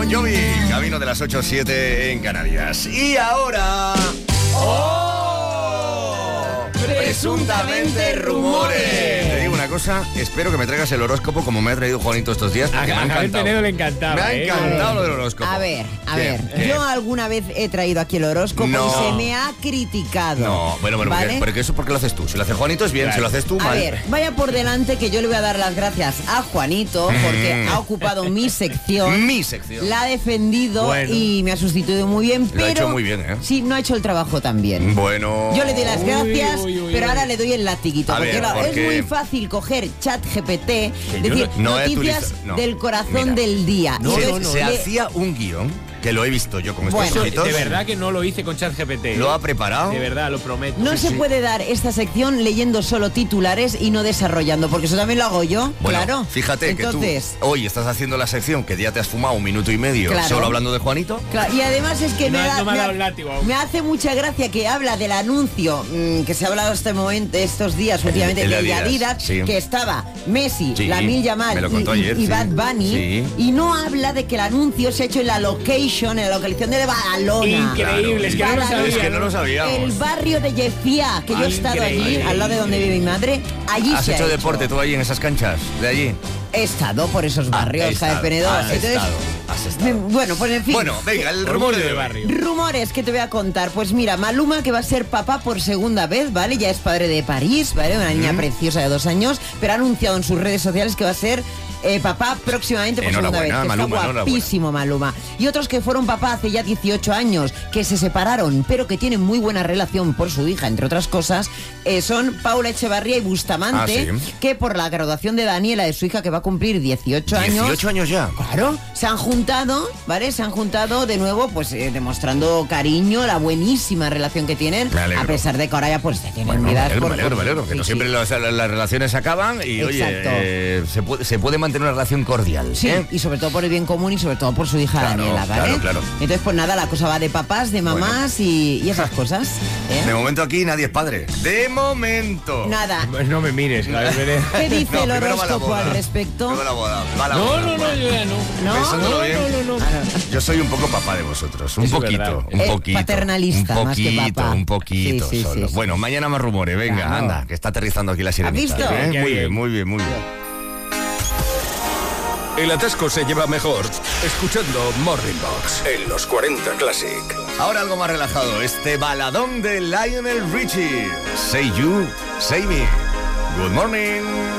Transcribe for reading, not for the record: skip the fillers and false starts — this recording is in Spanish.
Bon Jovi, camino de las 8:07 en Canarias. Y ahora... ¡Oh! Presuntamente rumores. Te digo una cosa, espero que me traigas el horóscopo como me ha traído Juanito estos días. A Javier Penedo le encantaba. Me ha encantado lo del horóscopo. A ver, ¿Qué? yo alguna vez he traído aquí el horóscopo y se me ha criticado. No, bueno, ¿vale? porque eso porque lo haces tú. Si lo hace Juanito es bien, Claro. si lo haces tú, A mal. ver, vaya por delante que yo le voy a dar las gracias a Juanito porque ha ocupado mi sección. Mi sección. La ha defendido Bueno. y me ha sustituido muy bien, pero... Lo ha hecho muy bien, ¿eh? Sí, no ha hecho el trabajo tan bien. Bueno. Yo le doy las gracias, uy, pero uy. ahora le doy el latiguito. A Porque ver, claro, porque- es muy fácil coger ChatGPT, yo decir no he noticias utilizado- no. del corazón Mira. del día. No, Y se, entonces se le- hacía un guión, que lo he visto yo con Bueno. estos ojitos. De verdad que no lo hice con ChatGPT. Lo ha preparado. De verdad, lo prometo. No Sí, se sí. puede dar esta sección leyendo solo titulares y no desarrollando, porque eso también lo hago yo, Bueno, claro. fíjate Entonces, que tú hoy estás haciendo la sección que ya te has fumado 1 minuto y medio Claro. solo hablando de Juanito. claro, y además es que No me, ha- da- no me ha me dado ha- el látigo aún. me hace mucha gracia que habla del anuncio que se ha hablado este momento, estos días últimamente el de de Adidas, Adidas, sí. que estaba Messi, Sí, Lamine me Yamal lo contó y ayer, sí. Bad Bunny, Sí. y no habla de que el anuncio se ha hecho en la localización de Badalona. Increíble, es que no lo Badalona. sabía. Es que no lo sabíamos. El barrio de Yefía, que yo he estado allí, Increíble. al lado de donde vive mi madre, allí ¿Has se ha hecho deporte tú ahí en esas canchas de allí? He estado por esos barrios, Javier Penedo. Has Entonces, estado. bueno, pues en fin. Bueno, venga, el rumor Orgullo de de hoy. barrio. Rumores que te voy a contar. Pues mira, Maluma, que va a ser papá por segunda vez, ¿vale? Ya es padre de París, ¿vale? Una niña preciosa de 2 años, pero ha anunciado en sus redes sociales que va a ser papá próximamente por segunda vez. Enhorabuena, Que Maluma, está guapísimo Maluma. Y otros que fueron papá hace ya 18 años, que se separaron, pero que tienen muy buena relación por su hija, entre otras cosas, son Paula Echevarría y Bustamante, Ah, sí. que por la graduación de Daniela, de su hija, que va a cumplir 18 años... 18 años ya. Claro, se han juntado, ¿vale? Se han juntado de nuevo, pues demostrando cariño, la buenísima relación que tienen, Me alegro. a pesar de que ahora ya pues se tienen Bueno, me vidas alegro, por- me alegro, que sí, no sí. siempre las relaciones se acaban y Exacto. oye, se puede mantener una relación cordial. Sí, ¿eh? y sobre todo por el bien común y sobre todo por su hija Claro, Daniela, ¿vale? claro. Entonces, pues nada, la cosa va de papás, de mamás y esas cosas. ¿eh? De momento aquí nadie es padre. De momento. Nada. Pues no me mires, Javier Penedo. ¿Qué dice No, el primero va la horóscopo boda. al respecto? Primero la boda. Va la No, boda. no, no, yo ya no. ¿No? Pensándolo bien. No. Yo soy un poco papá de vosotros, un Eso es poquito, verdad. un poquito. Paternalista, un más que poquito, papá. un poquito Sí, sí, solo. sí, sí. Bueno, mañana más rumores, venga, Claro. anda, que está aterrizando aquí la sirenita. visto? ¿eh? Qué Muy bien. bien, muy bien, muy bien. El atasco se lleva mejor escuchando Morning Box en los 40 Classic. Ahora algo más relajado, este baladón de Lionel Richie. Say you, say me. Good morning.